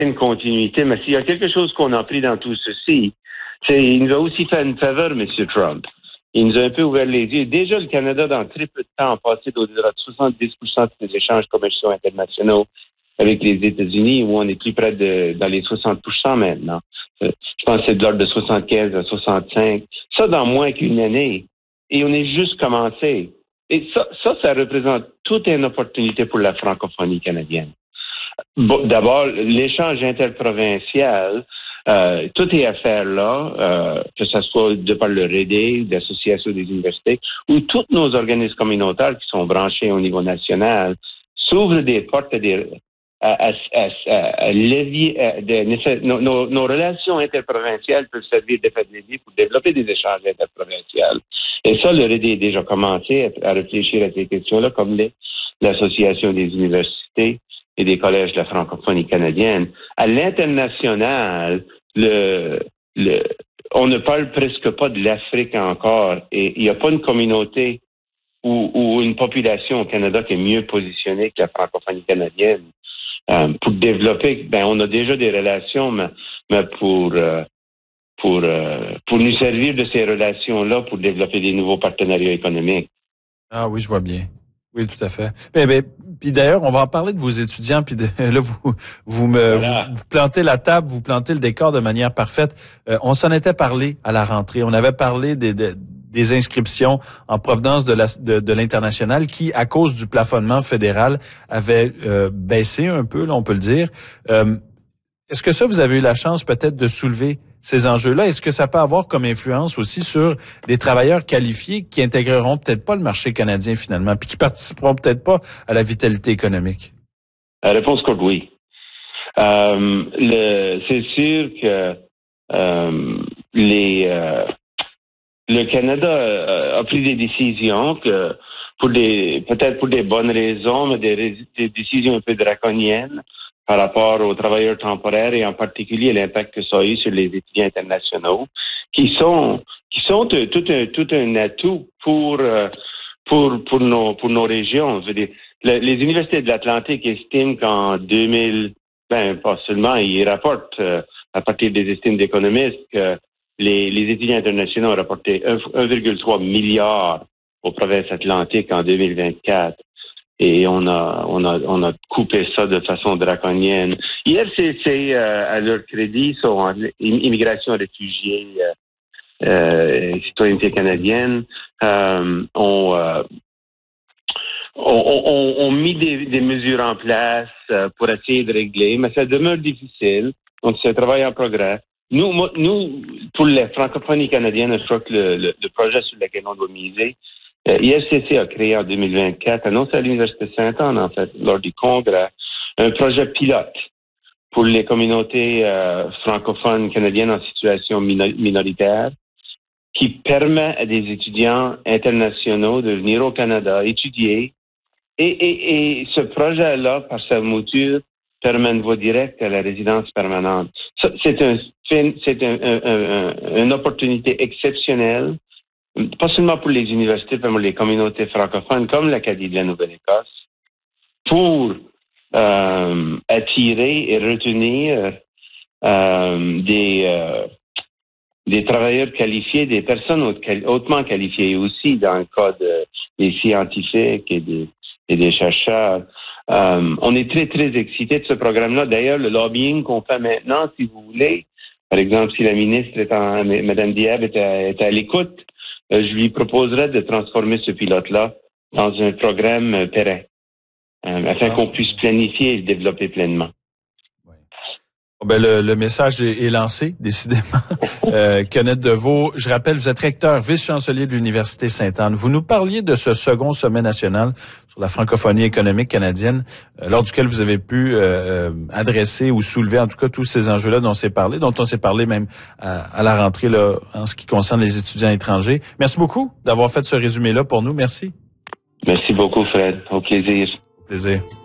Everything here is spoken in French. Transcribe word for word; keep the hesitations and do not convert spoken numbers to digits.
une continuité, mais s'il y a quelque chose qu'on a appris dans tout ceci, c'est il nous a aussi fait une faveur, M. Trump. Il nous a un peu ouvert les yeux. Déjà, le Canada, dans très peu de temps, a passé d'au-delà de soixante-dix pour cent de ses échanges commerciaux internationaux avec les États-Unis, où on est plus près de dans les soixante pour cent maintenant. Je pense que c'est de l'ordre de soixante-quinze à soixante-cinq. Ça, dans moins qu'une année. Et on est juste commencé. Et ça, ça, ça représente toute une opportunité pour la francophonie canadienne. Bon, d'abord, l'échange interprovincial, euh, tout est à faire là, euh, que ce soit de par le R E D E, l'Association des universités, ou tous nos organismes communautaires qui sont branchés au niveau national, s'ouvrent des portes à des à, à, à, à levier, à, de, nos, nos, nos relations interprovinciales peuvent servir d'effet de levier pour développer des échanges interprovinciaux. Et ça, le R E D E a déjà commencé à, à réfléchir à ces questions-là, comme les, l'Association des universités et des collèges de la francophonie canadienne. À l'international, le, le, on ne parle presque pas de l'Afrique encore, et il n'y a pas une communauté ou, ou une population au Canada qui est mieux positionnée que la francophonie canadienne. Euh, pour développer, ben on a déjà des relations, mais, mais pour euh, pour euh, pour nous servir de ces relations-là pour développer des nouveaux partenariats économiques. Ah oui, je vois bien. Oui, tout à fait. Ben, ben, puis d'ailleurs, on va en parler de vos étudiants, puis de, là, vous vous me voilà. vous, vous plantez la table, vous plantez le décor de manière parfaite. Euh, on s'en était parlé à la rentrée. On avait parlé des, des, des inscriptions en provenance de, la, de, de l'international qui, à cause du plafonnement fédéral, avait euh, baissé un peu, là, on peut le dire. Euh, est-ce que ça, vous avez eu la chance peut-être de soulever ces enjeux-là? Est-ce que ça peut avoir comme influence aussi sur des travailleurs qualifiés qui intégreront peut-être pas le marché canadien finalement, puis qui participeront peut-être pas à la vitalité économique? La réponse courte, oui. Euh, le, c'est sûr que euh, les euh, le Canada a, a pris des décisions que pour des peut-être pour des bonnes raisons, mais des, des décisions un peu draconiennes par rapport aux travailleurs temporaires et en particulier l'impact que ça a eu sur les étudiants internationaux, qui sont qui sont tout, tout un tout un atout pour pour pour nos pour nos régions. Je veux dire, le, les universités de l'Atlantique estiment qu'en deux mille, ben pas seulement, ils rapportent euh, à partir des estimes d'économistes que les, les étudiants internationaux ont rapporté un virgule trois milliard aux provinces atlantiques en deux mille vingt-quatre. Et on a, on a, on a coupé ça de façon draconienne. I R C C, euh, à leur crédit, sont en immigration réfugiée, euh, euh, citoyenneté canadienne, euh, ont, euh, ont, ont, ont mis des, des mesures en place euh, pour essayer de régler, mais ça demeure difficile. Donc, c'est un travail en progrès. Nous, moi, nous, pour la francophonie canadienne, je crois que le, le, le projet sur lequel on doit miser, Euh, I R C C a créé en deux mille vingt-quatre, annoncé à l'Université Sainte-Anne, en fait, lors du congrès, un projet pilote pour les communautés euh, francophones canadiennes en situation mino- minoritaire qui permet à des étudiants internationaux de venir au Canada étudier. Et, et, et ce projet-là, par sa mouture, permet une voie directe à la résidence permanente. Ça, c'est un, c'est un, un, un, une opportunité exceptionnelle, pas seulement pour les universités, mais pour les communautés francophones comme l'Acadie de la Nouvelle-Écosse, pour euh, attirer et retenir euh, des, euh, des travailleurs qualifiés, des personnes hautement qualifiées aussi, dans le cas de, des scientifiques et des, et des chercheurs. Euh, on est très, très excités de ce programme-là. D'ailleurs, le lobbying qu'on fait maintenant, si vous voulez, par exemple, si la ministre, est en, Mme Diab, est à, est à l'écoute, je lui proposerais de transformer ce pilote-là dans un programme pérenne, euh, afin ah. qu'on puisse planifier et le développer pleinement. Oui. Bon, ben le, le message est, est lancé, décidément. euh, Kenneth Deveau, je rappelle, vous êtes recteur, vice-chancelier de l'Université Sainte-Anne. Vous nous parliez de ce second sommet national sur la francophonie économique canadienne, euh, lors duquel vous avez pu euh, adresser ou soulever en tout cas tous ces enjeux-là dont on s'est parlé, dont on s'est parlé même à, à la rentrée là, en ce qui concerne les étudiants étrangers. Merci beaucoup d'avoir fait ce résumé-là pour nous. Merci. Merci beaucoup, Fred. Au plaisir. Au plaisir.